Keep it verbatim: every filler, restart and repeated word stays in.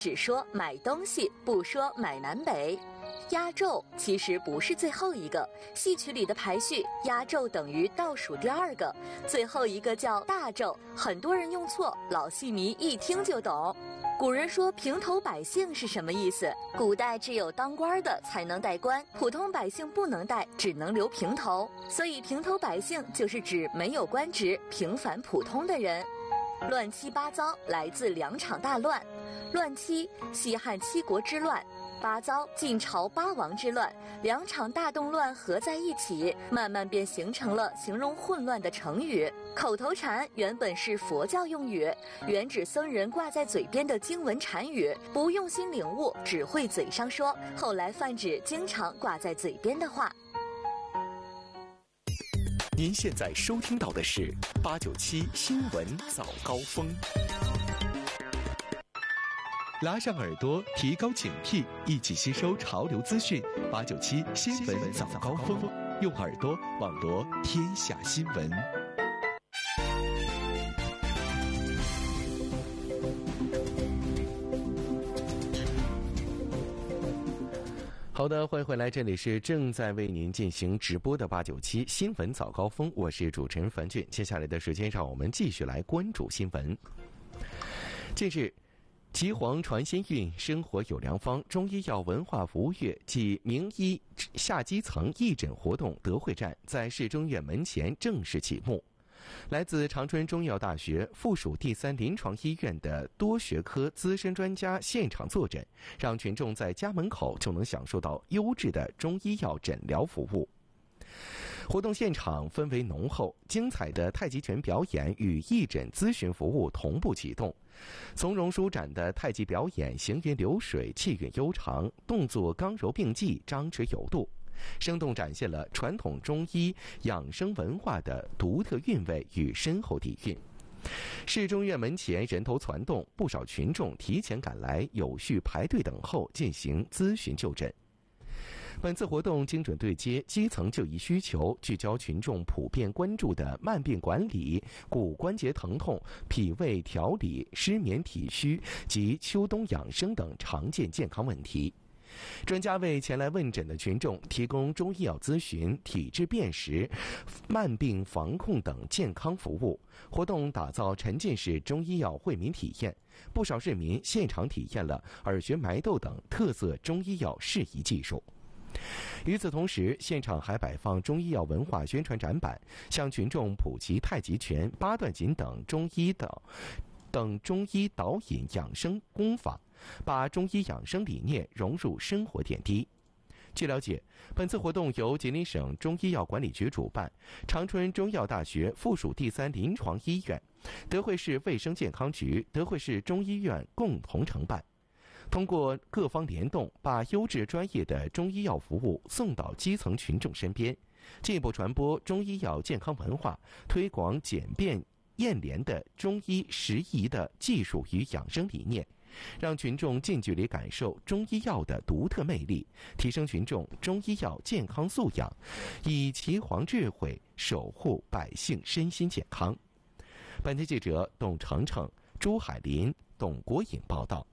只说买东西，不说买南北。压轴其实不是最后一个，戏曲里的排序，压轴等于倒数第二个，最后一个叫大轴，很多人用错，老戏迷一听就懂。古人说平头百姓是什么意思？古代只有当官的才能戴冠，普通百姓不能戴，只能留平头，所以平头百姓就是指没有官职、平凡普通的人。乱七八糟来自两场大乱，乱七西汉七国之乱，八糟晋朝八王之乱，两场大动乱合在一起，慢慢便形成了形容混乱的成语。口头禅原本是佛教用语，原指僧人挂在嘴边的经文禅语，不用心领悟，只会嘴上说，后来泛指经常挂在嘴边的话。 您现在收听到的是八九七新闻早高峰。拉上耳朵，提高警惕，一起吸收潮流资讯。八九七新闻早高峰，用耳朵网罗天下新闻。好的，欢迎回来，这里是正在为您进行直播的八九七新闻早高峰，我是主持人樊俊。接下来的时间，让我们继续来关注新闻。近日，岐黄传仙韵，生活有良方中医药文化服务月暨名医下基层义诊活动德惠站在市中院门前正式启幕。来自长春中医药大学附属第三临床医院的多学科资深专家现场坐诊，让群众在家门口就能享受到优质的中医药诊疗服务。活动现场氛围浓厚，精彩的太极拳表演与义诊咨询服务同步启动。从容舒展的太极表演行云流水，气韵悠长，动作刚柔并济，张弛有度，生动展现了传统中医养生文化的独特韵味与深厚底蕴。市中院门前人头攒动，不少群众提前赶来，有序排队等候进行咨询就诊。本次活动精准对接基层就医需求，聚焦群众普遍关注的慢病管理、骨关节疼痛、脾胃调理、失眠体虚及秋冬养生等常见健康问题。专家为前来问诊的群众提供中医药咨询、体质辨识、慢病防控等健康服务。活动打造沉浸式中医药惠民体验，不少市民现场体验了耳穴埋窦等特色中医药适宜技术。与此同时，现场还摆放中医药文化宣传展板，向群众普及太极拳、八段锦等中医导等中医导引养生功法，把中医养生理念融入生活点滴。据了解，本次活动由吉林省中医药管理局主办，长春中医药大学附属第三临床医院、德惠市卫生健康局、德惠市中医院共同承办。通过各方联动，把优质专业的中医药服务送到基层群众身边，进一步传播中医药健康文化，推广简便验廉的中医适宜的技术与养生理念，让群众近距离感受中医药的独特魅力，提升群众中医药健康素养，以岐黄智慧守护百姓身心健康。本台记者董程程、朱海林、董国颖报道。